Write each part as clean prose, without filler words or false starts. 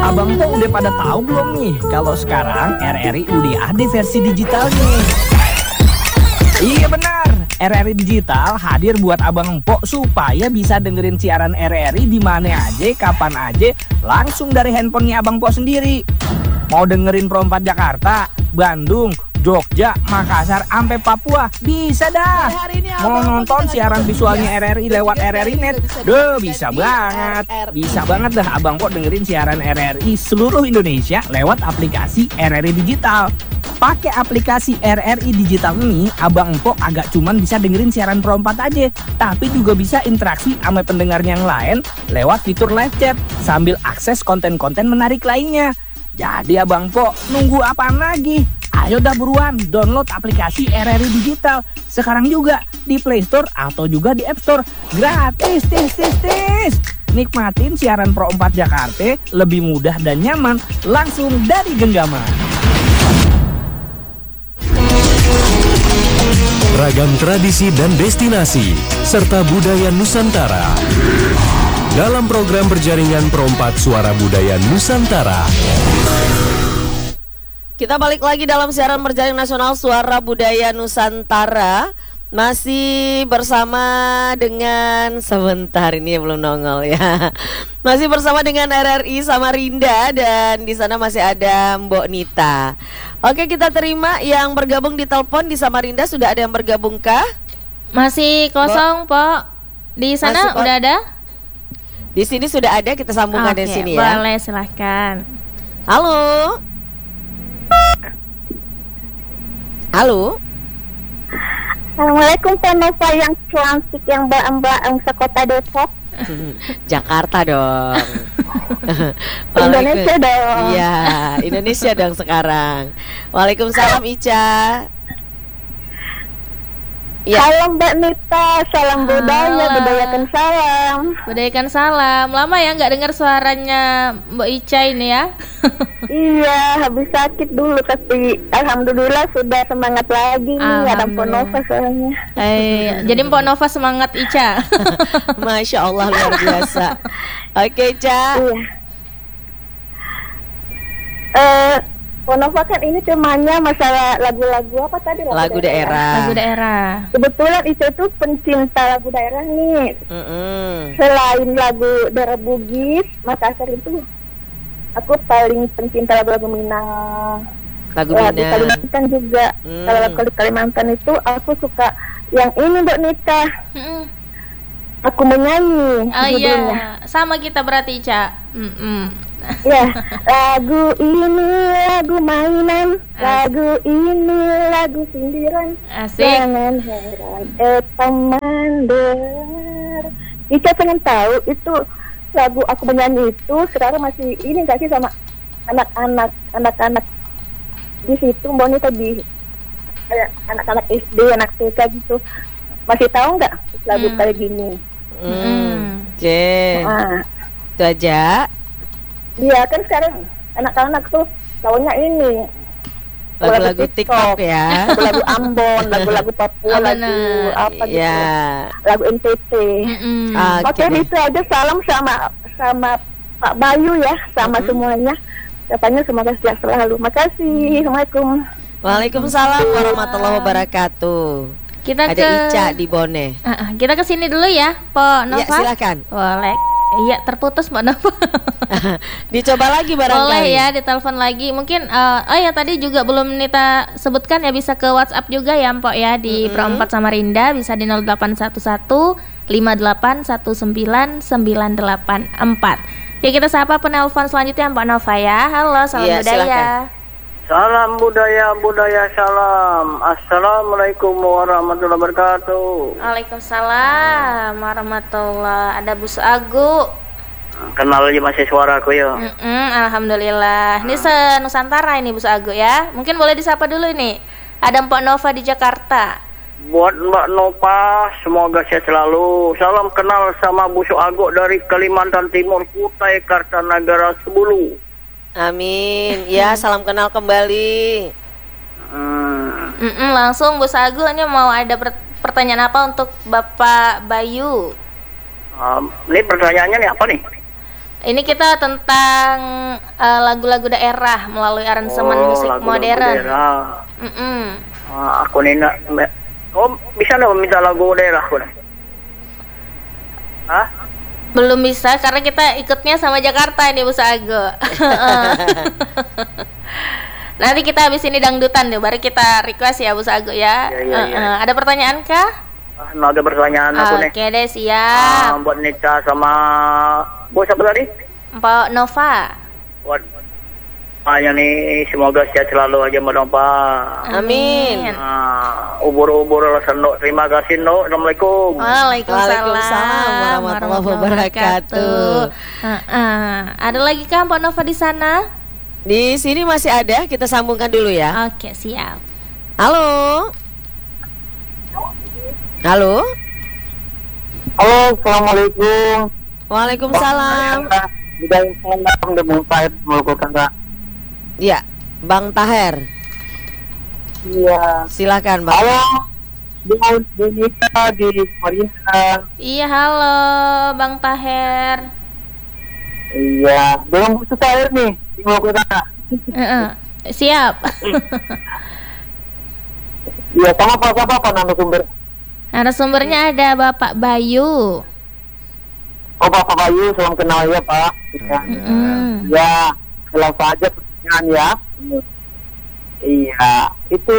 Abang Po udah pada tahu belum nih kalau sekarang RRI udah ada versi digitalnya? Iya benar, RRI Digital hadir buat Abang Po supaya bisa dengerin siaran RRI di mana aja, kapan aja, langsung dari handphonenya Abang Po sendiri. Mau dengerin Pro 4 Jakarta, Bandung, Jogja, Makassar, sampai Papua, bisa dah. Mau nonton siaran visualnya RRI lewat RRI Net, bisa banget. Bisa banget dah Abang Po dengerin siaran RRI seluruh Indonesia lewat aplikasi RRI Digital. Pakai aplikasi RRI Digital ini, Abang Po agak cuman bisa dengerin siaran Pro 4 aja, tapi juga bisa interaksi sama pendengar yang lain lewat fitur live chat sambil akses konten-konten menarik lainnya. Jadi Abang Po nunggu apaan lagi? Ayo dah buruan download aplikasi RRI Digital sekarang juga di Play Store atau juga di App Store. Gratis, tis. Nikmatin siaran Pro 4 Jakarta lebih mudah dan nyaman langsung dari genggaman. Ragam tradisi dan destinasi serta budaya Nusantara dalam program berjaringan Pro 4 Suara Budaya Nusantara. Kita balik lagi dalam siaran berjaring nasional Suara Budaya Nusantara. Masih bersama dengan, sebentar ini ya belum nongol ya. Masih bersama dengan RRI Samarinda dan di sana masih ada Mbok Nita. Oke, kita terima yang bergabung di telepon di Samarinda. Sudah ada yang bergabung kah? Masih kosong, Po. Di sana udah ada? Di sini sudah ada, kita sambungkan di sini ya. Boleh, silahkan. Halo. Halo. Assalamualaikum Pak Nova yang cantik, yang mbak-mbak sekota Depok. Jakarta dong. Indonesia dong. Iya, Indonesia dong sekarang. Waalaikumsalam Ica. Ya. Salam Mbak Nita, salam budaya, budayakan salam. Budayakan salam. Lama ya nggak dengar suaranya Mbak Ica ini ya? Iya, habis sakit dulu tapi alhamdulillah sudah semangat lagi nih. Ada Mpok Nova soalnya. Jadi Mpok Nova semangat Ica. Masya Allah luar biasa. Oke Ica. Iya. Mpok Nova kan ini temanya masalah lagu-lagu apa tadi? Lagu daerah. Lagu daerah. Kebetulan itu pencinta lagu daerah nih. Selain lagu daerah Bugis, Makassar itu aku paling pencinta lagu-lagu Minang. Lagu Minang. Di Kalimantan juga. Kalau lagu Kalimantan itu aku suka yang ini Mbak Nita. Aku menyanyi. Oh iya, sama kita berarti Ica. Ya, lagu ini lagu mainan, lagu ini lagu sindiran. Asik. Jangan heran, Commander. Ica pengen tahu itu lagu aku menyanyi itu sekarang masih ini nggak sih sama anak-anak di situ, Bonita di anak-anak SD, anak TK gitu. Masih tahu nggak lagu kayak gini? Oke. Itu aja. Iya kan sekarang anak-anak tuh tahunya ini lagu-lagu TikTok ya, lagu Ambon, lagu-lagu Papua, lagu apa gitu, lagu NTT. Oke, itu aja. Salam sama Pak Bayu ya, sama semuanya. Katanya semoga sehat selalu. Makasih. Assalamualaikum. Waalaikumsalam warahmatullahi wabarakatuh. Kita ada Ica di Bone. Kita ke sini dulu ya, Po Nova. Ya, silakan. Boleh. Iya, terputus Mbak Nova. Dicoba lagi barangkali. Boleh ya, ditelepon lagi. Mungkin ya tadi juga belum Nita sebutkan ya, bisa ke WhatsApp juga ya Mpok ya di Pro 4 Samarinda, bisa di 0811 5819 984. Ya, kita sapa penelpon selanjutnya Mbak Nova ya. Halo, salam budaya. Silakan. Salam budaya salam. Assalamualaikum warahmatullahi wabarakatuh. Waalaikumsalam warahmatullahi. Ada Bu Agu. Kenal aja masih suaraku ya. Alhamdulillah. Ini se-Nusantara ini Bu Agu ya. Mungkin boleh disapa dulu ini. Ada Mbak Nova di Jakarta. Buat Mbak Nova, semoga sehat selalu. Salam kenal sama Bu Agu dari Kalimantan Timur, Kutai Kartanagara Sebulu. Amin. Ya, salam kenal kembali. Langsung Bu Agu, ini mau ada pertanyaan apa untuk Bapak Bayu? Ini pertanyaannya nih apa nih? Ini kita tentang lagu-lagu daerah melalui aransemen musik lagu-lagu modern. daerah. Mm-mm. Aku nih bisa nggak minta lagu daerah aku nih? Hah? Belum bisa karena kita ikutnya sama Jakarta ini Bu Sago. Nanti kita habis ini dangdutan deh, baru kita request ya Bu Sago ya. Iya. Ada pertanyaan kah? Nah, ada pertanyaan aku nih. Oke deh, siap. Buat Nita sama bos apa tadi? Mbak Nova. Buat yang nih semoga sehat selalu aja Mbak Nova. Amin. Ubur-ubur alasan Nok. Terima kasih Nok. Assalamualaikum. Waalaikumsalam warahmatullahi wabarakatuh. Ada lagi kah Mbak Nova di sana? Di sini masih ada, kita sambungkan dulu ya. Oke, siap. Halo. Halo. Halo, assalamualaikum. Waalaikumsalam. Budaya salam Demung Pahit Maluku Utara. Ya, Bang Taher. Iya. Silakan Bang. Halo, Bu Nita di Samarinda. Iya, halo Bang Taher. Iya, dengan Bu Sutair nih di Maluku Utara. Siap. Iya, sama apa narasumber? Narasumbernya ada Bapak Bayu. Oh, Bapak Bayu, salam kenal ya Pak. Ya, jelas saja pertanyaan ya. Iya, itu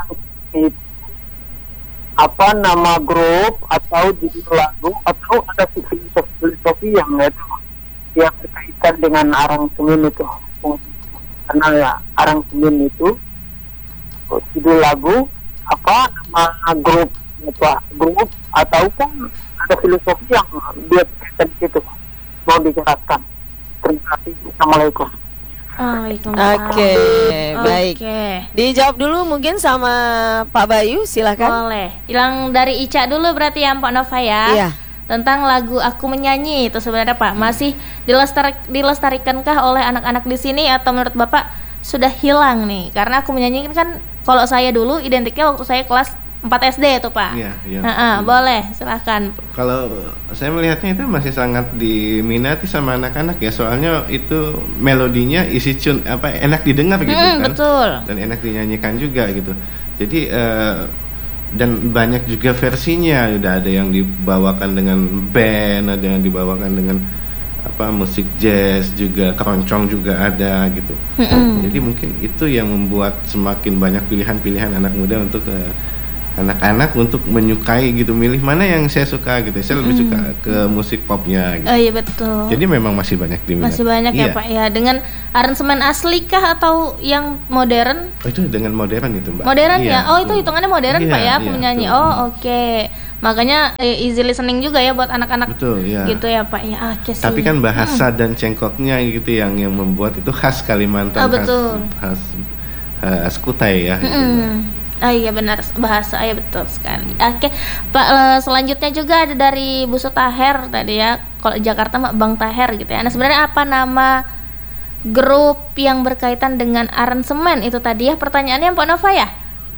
apa nama grup atau judul lagu atau ada filosofi yang berkaitan dengan aransemen itu. Karena ya aransemen itu judul lagu apa nama grup atau kan ada filosofi yang dia berkaitan itu mau dijelaskan. Terima kasih. Assalamualaikum. Oke, baik. Dijawab dulu mungkin sama Pak Bayu, silakan. Boleh. Hilang dari Ica dulu berarti ya Pak Nova ya. Iya. Tentang lagu Aku Menyanyi itu sebenarnya Pak masih dilestarikankah oleh anak-anak di sini atau menurut Bapak sudah hilang nih? Karena Aku Menyanyi kan kalau saya dulu identiknya waktu saya kelas 4 SD itu Pak. Iya. Boleh, silahkan. Kalau saya melihatnya itu masih sangat diminati sama anak-anak ya, soalnya itu melodinya isi tune enak didengar gitu kan. Betul. Dan enak dinyanyikan juga gitu. Jadi dan banyak juga versinya, udah ada yang dibawakan dengan band, ada yang dibawakan dengan musik jazz juga, keroncong juga ada gitu. Jadi mungkin itu yang membuat semakin banyak pilihan-pilihan anak muda untuk anak-anak untuk menyukai gitu, milih mana yang saya suka gitu. Saya lebih suka ke musik popnya gitu. Oh iya betul. Jadi memang masih banyak diminati. Masih banyak ya Pak ya. Dengan aransemen asli kah atau yang modern? Oh itu dengan modern itu Mbak. Modern iya, ya. Oh itu hitungannya modern iya, Pak ya iya, penyanyi. Betul. Oh oke. Makanya easy listening juga ya buat anak-anak. Betul ya. Gitu ya Pak ya. Oke sih. Tapi kan bahasa dan cengkoknya gitu yang membuat itu khas Kalimantan. Oh, betul. khas Kutai ya. Gitu, oh iya benar, bahasa ya betul sekali. Oke Pak, selanjutnya juga ada dari Bu Sutaher tadi ya. Kalau Jakarta Bang Taher gitu ya. Nah sebenarnya apa nama grup yang berkaitan dengan aransemen itu tadi ya pertanyaannya Pak Nova ya?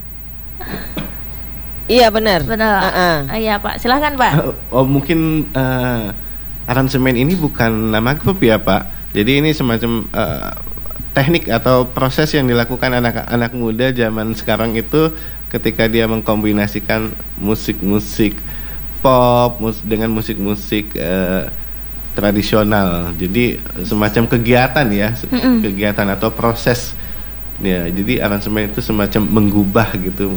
Iya benar. Iya Pak, silahkan Pak. Mungkin aransemen ini bukan nama grup ya Pak. Jadi ini semacam teknik atau proses yang dilakukan anak-anak muda zaman sekarang itu ketika dia mengkombinasikan musik-musik pop dengan musik-musik tradisional. Jadi semacam kegiatan ya, kegiatan atau proses ya. Jadi aransemen itu semacam mengubah gitu,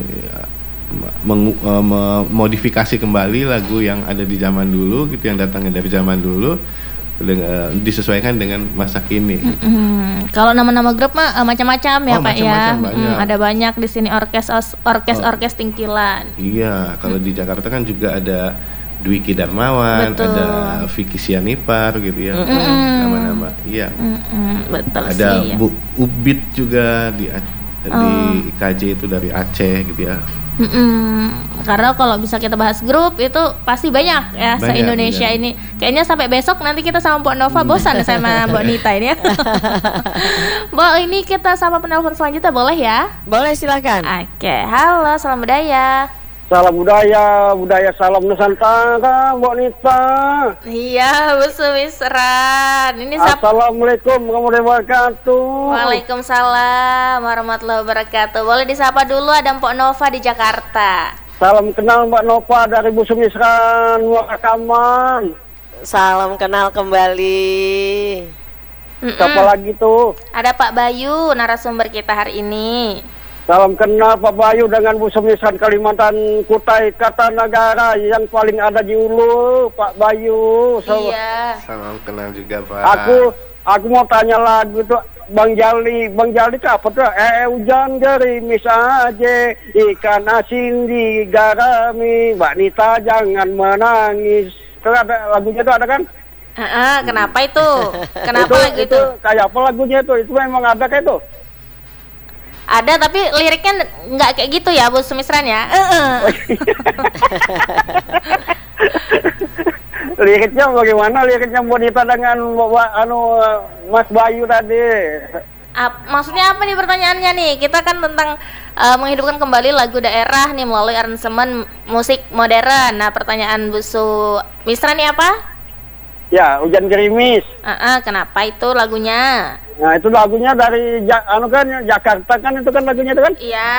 memodifikasi kembali lagu yang ada di zaman dulu gitu, yang datangnya dari zaman dulu, disesuaikan dengan masa kini. Kalau nama-nama grup mah macam-macam ya Pak ya. Ada banyak di sini orkes tingkilan. Iya, kalau di Jakarta kan juga ada Dwiki Darmawan, betul. Ada Vicky Sianipar gitu ya. Nama-nama. Iya. Betul ada sih. Bu Ubit juga di IKJ itu dari Aceh gitu ya. Karena kalau bisa kita bahas grup itu pasti banyak ya se-Indonesia ini. Kayaknya sampai besok nanti kita sama Mbak Nova bosan sama Mbak Nita ini ya. Mbak, ini kita sama penelpon selanjutnya boleh ya? Boleh, silakan. Oke, halo, selamat budaya. Salam budaya salam Nusantara, Mbak Nita. Iya, Bu Sumisran. Ini Assalamualaikum warahmatullahi wabarakatuh. Waalaikumsalam warahmatullahi wabarakatuh. Boleh disapa dulu, ada Mpok Nova di Jakarta. Salam kenal Mbak Nova dari Bu Sumisran, Wakaman. Salam kenal kembali. Siapa lagi tuh? Ada Pak Bayu, narasumber kita hari ini. Salam kenal Pak Bayu dengan Bu Sumisran Kalimantan Kutai Kartanagara yang paling ada di Ulu, Pak Bayu. Iya. Salam kenal juga Pak. Aku mau tanya lagu tuh Bang Jali itu apa tuh? Hujan gerimis aja, ikan asin di garami, Mbak Nita jangan menangis. Itu ada lagunya tuh ada kan? Kenapa itu? Kenapa lagu itu? Kayak apa lagunya itu? Itu memang ada kayak itu? Ada, tapi liriknya nggak kayak gitu ya, Bu Sumisran ya? Liriknya bagaimana? Liriknya Bonita dengan Mas Bayu tadi. Maksudnya apa nih pertanyaannya nih? Kita kan tentang menghidupkan kembali lagu daerah nih melalui aransemen musik modern. Nah, pertanyaan Bu Sumisran nih apa? Ya, Hujan Gerimis. Kenapa itu lagunya? Nah, itu lagunya dari Jakarta kan, itu kan lagunya itu kan? Iya.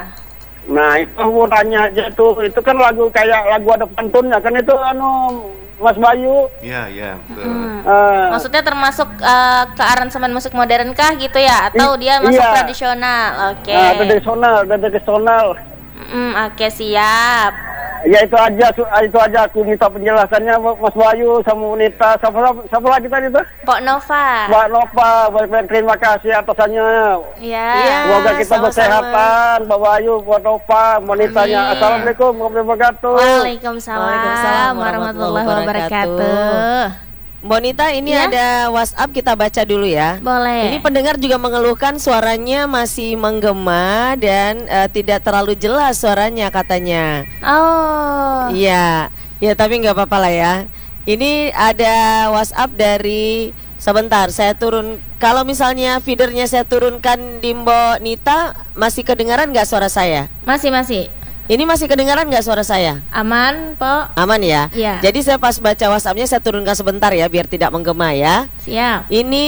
Nah, itu mau tanya aja tuh, itu kan lagu kayak lagu ada pantunnya kan itu Mas Bayu. Iya, betul. Maksudnya termasuk ke aransemen musik modern kah gitu ya? Atau dia masuk tradisional? Oke. Tradisional. Oke, siap. Ya itu aja aku minta penjelasannya Mas Bayu sama Unita. Siapa lagi tadi tuh? Pak Nova. Mbak Nova, banyak terima kasih atasannya. Iya. Semoga kita bersehatan, Mbak Bayu, Mbak Nova, Monitanya. Assalamualaikum warahmatullahi wabarakatuh. Waalaikumsalam warahmatullahi wabarakatuh. Bonita, ini ada WhatsApp, kita baca dulu ya. Boleh. Ini pendengar juga mengeluhkan suaranya masih menggema dan tidak terlalu jelas suaranya katanya. Oh. Iya, ya tapi nggak apa-apa lah ya. Ini ada WhatsApp dari, sebentar saya turun. Kalau misalnya feedernya saya turunkan di Mbak Nita, masih kedengaran nggak suara saya? Masih. Ini masih kedengaran nggak suara saya? Aman, Pak. Aman ya? Iya. Jadi saya pas baca WhatsAppnya saya turunkan sebentar ya biar tidak menggema ya. Siap. Ini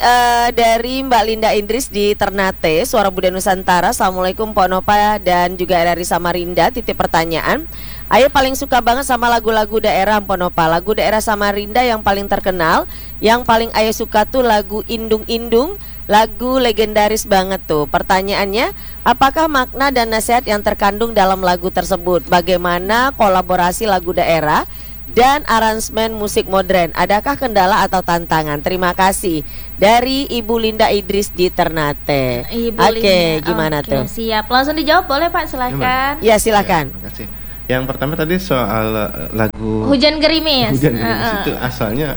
dari Mbak Linda Indris di Ternate, Suara Budaya Nusantara. Assalamualaikum Pak Nova dan juga dari Samarinda. Titip pertanyaan. Ayah paling suka banget sama lagu-lagu daerah Pak Nova. Lagu daerah Samarinda yang paling terkenal, yang paling ayah suka tuh lagu Indung Indung. Lagu legendaris banget tuh. Pertanyaannya, apakah makna dan nasihat yang terkandung dalam lagu tersebut? Bagaimana kolaborasi lagu daerah dan aransemen musik modern? Adakah kendala atau tantangan? Terima kasih. Dari Ibu Linda Idris di Ternate. Oke, gimana tuh? Siap. Langsung dijawab boleh Pak, silakan. Ya, silakan. Terima kasih. Yang pertama tadi soal lagu Hujan Gerimis. Itu asalnya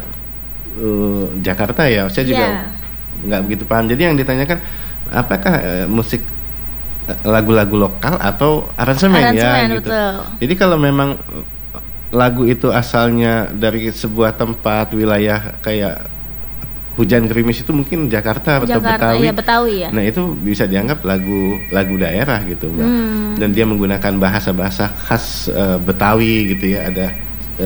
Jakarta ya. Saya juga nggak begitu paham. Jadi yang ditanyakan apakah musik lagu-lagu lokal atau aransemen ya gitu. Betul. Jadi kalau memang lagu itu asalnya dari sebuah tempat wilayah kayak Hujan Gerimis itu mungkin Jakarta atau Betawi. Iya, Betawi ya. Nah, itu bisa dianggap lagu daerah gitu, Mbak. Dan dia menggunakan bahasa-bahasa khas Betawi gitu ya, ada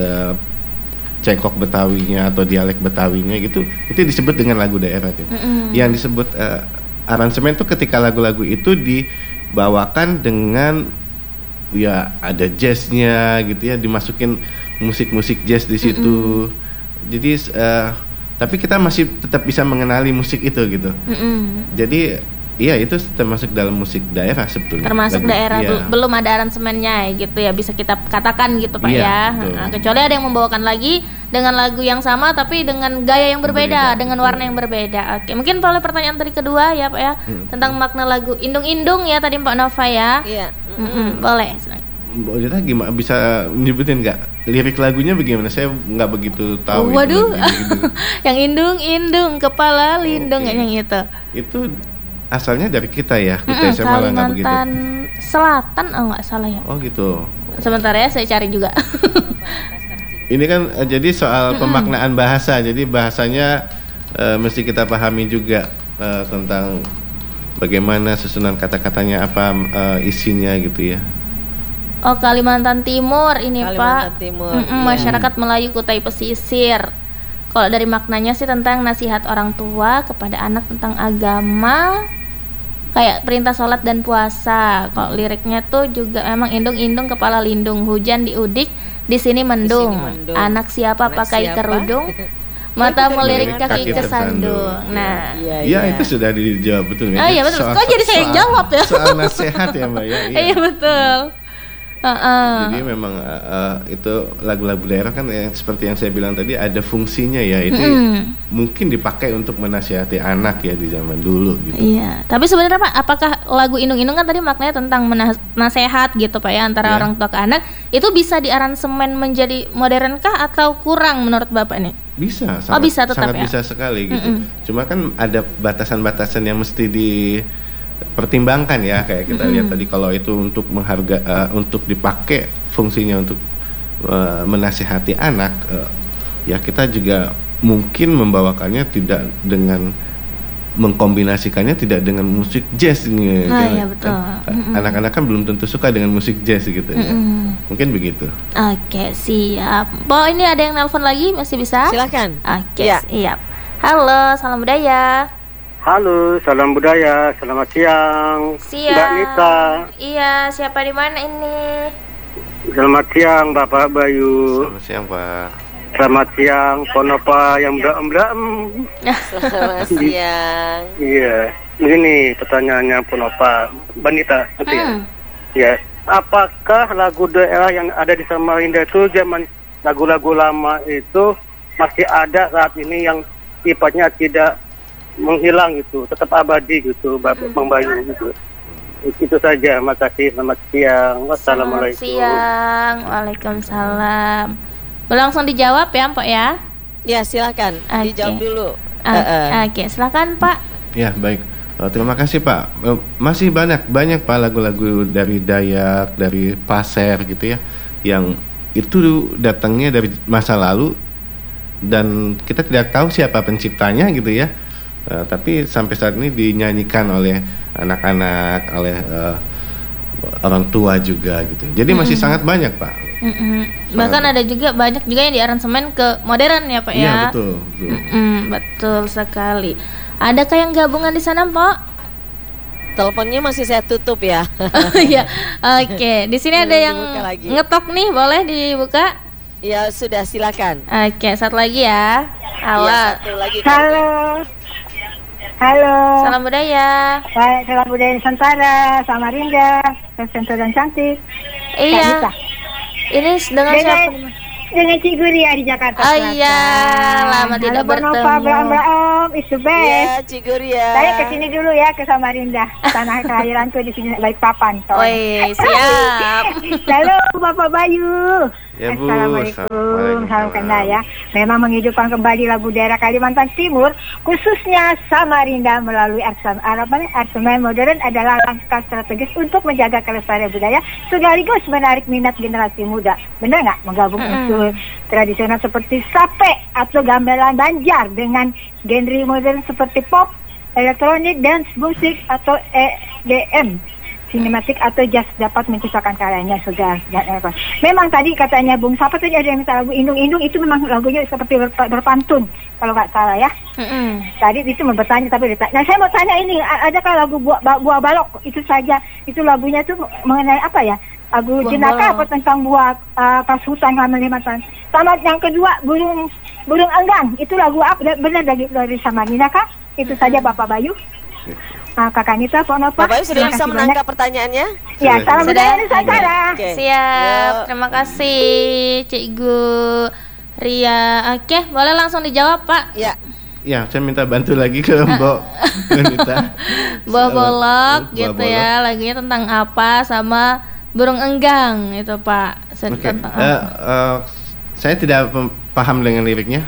cengkok Betawinya atau dialek Betawinya gitu, itu disebut dengan lagu daerah tuh. Yang disebut aransemen itu ketika lagu-lagu itu dibawakan dengan ya ada jazznya gitu ya, dimasukin musik-musik jazz di situ. Jadi tapi kita masih tetap bisa mengenali musik itu gitu. Jadi iya itu termasuk dalam musik daerah sebetulnya. Termasuk lagu, daerah, iya. belum ada aransemennya gitu ya, bisa kita katakan gitu Pak ya. Kecuali ada yang membawakan lagi dengan lagu yang sama tapi dengan gaya yang berbeda, dengan warna yang berbeda. Oke, mungkin boleh pertanyaan tadi kedua ya Pak ya, tentang makna lagu Indung Indung ya tadi Pak Nova ya. Iya. Boleh. Mbak Ojita gimana bisa nyebutin nggak lirik lagunya bagaimana? Saya nggak begitu tahu. Waduh, yang indung kepala lindung yang itu. Itu asalnya dari kita ya, saya malah nggak begitu. Kalimantan Selatan, nggak salah ya. Oh gitu. Sebentar ya, saya cari juga. Ini kan jadi soal pemaknaan bahasa, jadi bahasanya mesti kita pahami juga tentang bagaimana susunan kata-katanya, apa isinya gitu ya. Oh, Kalimantan Timur ini Kalimantan Pak. Timur, Mm-mm, iya. Masyarakat Melayu Kutai Pesisir. Kalau dari maknanya sih tentang nasihat orang tua kepada anak tentang agama, kayak perintah sholat dan puasa. Kalau liriknya tuh juga memang indung-indung kepala lindung, hujan diudik, di sini mendung. mendung. Anak siapa Anak pakai siapa? kerudung, mata melirik kaki Kaki kesandung. tersandung. Nah, Iya, itu sudah dijawab betul ya. Ah, iya, betul. Kok jadi saya yang jawab ya? Soal nasihat ya Mbak ya. iya betul. Jadi memang itu lagu-lagu daerah kan yang seperti yang saya bilang tadi ada fungsinya ya, itu mungkin dipakai untuk menasihati anak ya di zaman dulu gitu. Iya, tapi sebenarnya Pak, apakah lagu Indung-Indung kan tadi maknanya tentang nasihat gitu Pak ya antara Ya. orang tua ke anak, itu bisa diaransemen menjadi modern kah atau kurang menurut Bapak nih? Bisa, Oh, bisa tetap sangat ya? bisa sekali gitu. Cuma kan ada batasan-batasan yang mesti dipertimbangkan ya, kayak kita lihat tadi kalau itu untuk untuk dipakai fungsinya untuk menasihati anak, ya kita juga mungkin membawakannya tidak dengan mengkombinasikannya tidak dengan musik jazz nih. Ah, kan, iya, betul. Anak-anak kan belum tentu suka dengan musik jazz gitu ya. Mungkin begitu. Oke, siap. Po, ini ada yang nelpon lagi, masih bisa? Silakan. Oke, Ya. siap. Halo, salam budaya. Halo, salam budaya. Selamat siang. Siap. Mbak Nita. Iya, siapa di mana ini? Selamat siang Bapak Bayu. Selamat siang Pak. Selamat siang Ponopa yang beram-beram. Selamat siang. Iya, ini pertanyaannya Ponopa Banita. Gitu ya. Hmm. Ya, apakah lagu daerah yang ada di Samarinda itu zaman lagu-lagu lama itu masih ada saat ini yang sifatnya tidak menghilang gitu, tetap abadi gitu, Bang Bayu gitu. Itu saja, makasih. Selamat siang. Wassalamualaikum. Selamat siang. Waalaikumsalam. Langsung dijawab ya, Pak ya? Ya, silakan. Oke. Dijawab dulu. Oke, silakan Pak. Ya baik, terima kasih Pak. Masih banyak Pak lagu-lagu dari Dayak, dari Pasir gitu ya, yang itu datangnya dari masa lalu dan kita tidak tahu siapa penciptanya gitu ya. Tapi sampai saat ini dinyanyikan oleh anak-anak, oleh orang tua juga gitu. Jadi masih sangat banyak Pak. Bahkan ada juga banyak juga yang diaransemen ke modern ya Pak ya. Iya betul. Betul sekali. Adakah yang gabungan di sana Pak? Teleponnya masih saya tutup ya. Iya. Oke, di sini ada Boleh yang dibuka lagi. ngetok nih, boleh dibuka? Ya sudah, silakan. Oke, satu lagi ya. Ya, Awal. satu lagi. Halo. Halo. Salam budaya. Salam budaya Nusantara, Samarinda, sentuh dan cantik. Iya. Nita. Ini dengan siapa? Dengan Ci Guria di Jakarta Oh Selatan. iya, lama tidak Halo Bonopa, bertemu. Bram, it's the best. Ya, Cigur ya. Saya kesini dulu ya ke Samarinda, tanah kelahiranku di sini Balikpapan. Woi, siap. Halo Bapak Bayu. Ya, Bu. Assalamualaikum. Salam kenal ya. Memang menghidupkan kembali lagu daerah Kalimantan Timur, khususnya Samarinda melalui arsemen modern adalah langkah strategis untuk menjaga kelestarian budaya sekaligus menarik minat generasi muda. Benar nggak? Menggabung unsur tradisional seperti sape atau gamelan Banjar dengan genre modern seperti pop, elektronik, dance, musik atau EDM. Sinematik atau jazz dapat menciptakan karyanya sudah. Memang tadi katanya Bung siapa tadi ada yang minta lagu Indung-Indung, itu memang lagunya seperti berpantun kalau nggak salah ya. Tadi itu mau bertanya tapi ditanya. Nah saya mau tanya ini, adakah lagu buah balok itu saja? Itu lagunya tuh mengenai apa ya? Lagu Buah jenaka balok. apa tentang buah pas hutan Kalimantan. Sama yang kedua burung enggang, itu lagu apa? Benar dari Samarinda kah? Itu saja Bapak Bayu. Kakak Nita, Ponopa. Bapak Bayu sudah Terima bisa kasih menangkap pertanyaannya? Ya, salam Sudah. budaya Nusantara. Oke. Siap. Yuk. Terima kasih Cikgu Ria. Oke, boleh langsung dijawab Pak. Ya. Ya, saya minta bantu lagi ke Mbak Nita. Buah bolok Buah gitu bolok. ya. Lagunya tentang apa sama burung enggang itu Pak. Oke, Tentang apa? saya tidak paham dengan liriknya,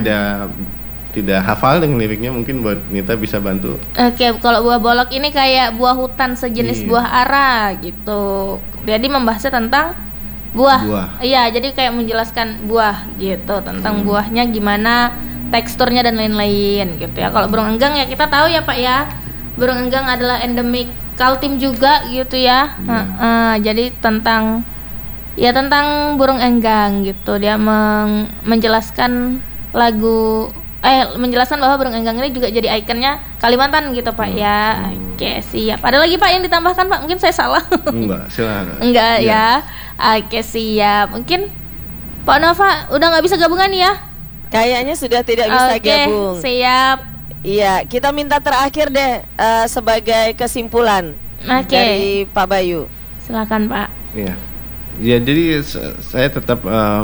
tidak hafal dengan liriknya. Mungkin buat Nita bisa bantu. Oke, kalau buah bolok ini kayak buah hutan sejenis Iya. buah ara gitu. Jadi membahasnya tentang buah. Iya, jadi kayak menjelaskan buah gitu, tentang buahnya gimana, teksturnya dan lain-lain gitu ya. Kalau burung enggang ya kita tahu ya Pak ya. Burung enggang adalah endemik Kaltim juga gitu ya. Jadi tentang ya tentang burung enggang gitu. Dia menjelaskan menjelaskan bahwa burung enggang ini juga jadi ikonnya Kalimantan gitu Pak ya. Oke, siap. Ada lagi Pak yang ditambahkan Pak? Mungkin saya salah. Enggak, silakan. Enggak ya. Oke, siap. Mungkin Pak Nova udah nggak bisa gabungan ya? Kayaknya sudah tidak bisa gabung. Siap. Iya, kita minta terakhir deh sebagai kesimpulan dari Pak Bayu. Silakan Pak. Iya. Ya, jadi saya tetap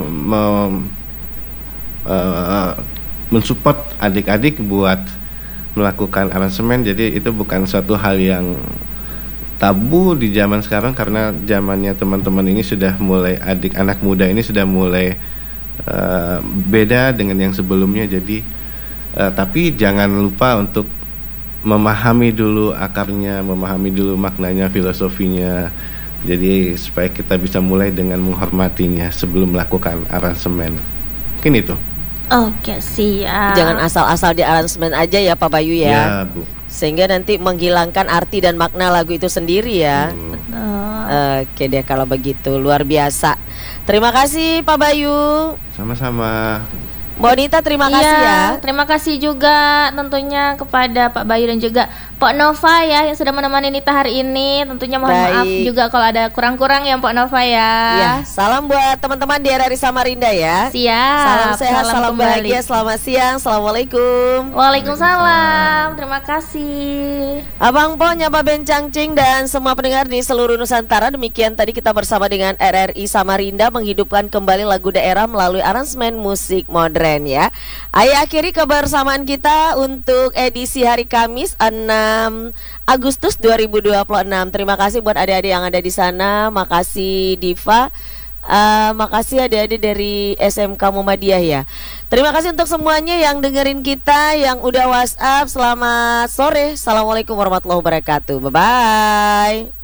mensupport adik-adik buat melakukan aransemen. Jadi itu bukan suatu hal yang tabu di zaman sekarang, karena zamannya teman-teman ini sudah mulai, anak muda ini sudah mulai beda dengan yang sebelumnya. Jadi tapi jangan lupa untuk memahami dulu akarnya, memahami dulu maknanya, filosofinya. Jadi supaya kita bisa mulai dengan menghormatinya sebelum melakukan aransemen. Mungkin itu. Oke, siap. Jangan asal-asal di aransemen aja ya Pak Bayu ya. Ya, Bu. Sehingga nanti menghilangkan arti dan makna lagu itu sendiri ya. Oke deh kalau begitu, luar biasa. Terima kasih Pak Bayu. Sama-sama. Mbak Nita terima kasih ya. Terima kasih juga tentunya kepada Pak Bayu dan juga Pak Nova ya yang sudah menemani Nita hari ini. Tentunya mohon maaf juga kalau ada kurang-kurang ya Pak Nova ya. Iya, salam buat teman-teman di RRI Samarinda ya. Siap. Salam sehat, salam bahagia, selamat siang. Assalamualaikum. Waalaikumsalam. Terima kasih. Abang Po, Nyapa Bencang Cing dan semua pendengar di seluruh Nusantara. Demikian tadi kita bersama dengan RRI Samarinda menghidupkan kembali lagu daerah melalui aransemen musik modern ya. Ayo akhiri kebersamaan kita untuk edisi hari Kamis 6 Agustus 2026. Terima kasih buat adik-adik yang ada di sana. Makasih Diva. Makasih adik-adik dari SMK Muhammadiyah ya. Terima kasih untuk semuanya yang dengerin kita, yang udah WhatsApp. Selamat sore. Assalamualaikum warahmatullahi wabarakatuh. Bye-bye.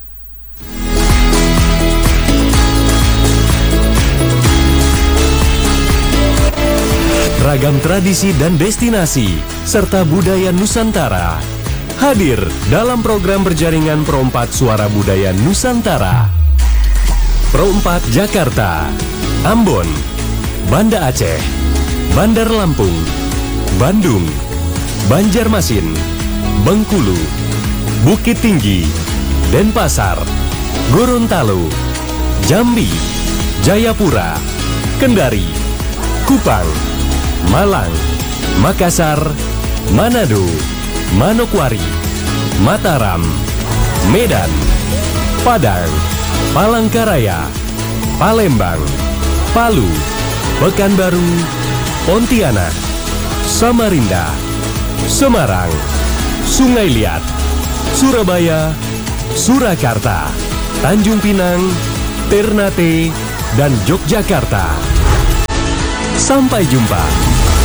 Ragam tradisi dan destinasi serta budaya Nusantara hadir dalam program berjaringan Pro 4 Suara Budaya Nusantara. Pro 4 Jakarta, Ambon, Banda Aceh, Bandar Lampung, Bandung, Banjarmasin, Bengkulu, Bukit Tinggi, Denpasar, Gorontalo, Jambi, Jayapura, Kendari, Kupang, Malang, Makassar, Manado, Manokwari, Mataram, Medan, Padang, Palangkaraya, Palembang, Palu, Pekanbaru, Pontianak, Samarinda, Semarang, Sungai Liat, Surabaya, Surakarta, Tanjung Pinang, Ternate, dan Yogyakarta. Sampai jumpa.